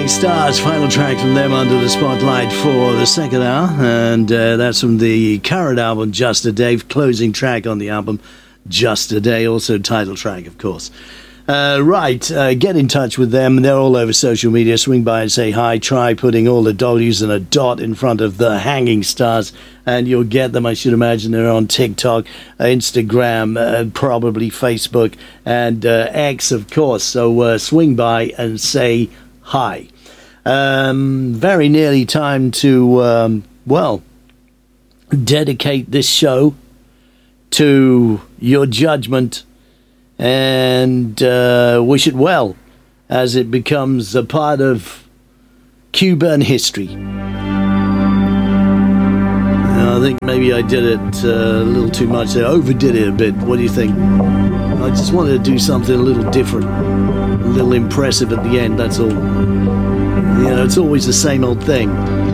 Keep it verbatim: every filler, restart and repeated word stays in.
Hanging Stars, final track from them under the spotlight for the second hour, and uh, that's from the current album Just a Day, closing track on the album Just a Day, also title track, of course. Uh, right, uh, get in touch with them. They're all over social media. Swing by and say hi. Try putting all the W's and a dot in front of the Hanging Stars, and you'll get them. I should imagine they're on TikTok, Instagram, uh, probably Facebook, and uh, X, of course. So uh, swing by and say hi. Um, very nearly time to, um, well, dedicate this show to your judgment and uh, wish it well as it becomes a part of Cuban history. I think maybe I did it uh, a little too much. I overdid it a bit. What do you think? I just wanted to do something a little different, a little impressive at the end, that's all. You know, it's always the same old thing.